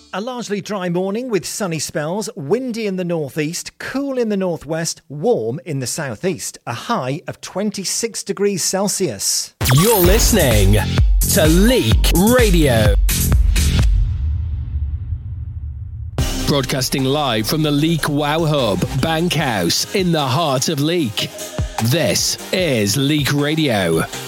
A largely dry morning with sunny spells, windy in the northeast, cool in the northwest, warm in the southeast. A high of 26 degrees Celsius. You're listening to Leek Radio. Broadcasting live from the Leek Wow Hub, Bankhouse, in the heart of Leek. This is Leek Radio.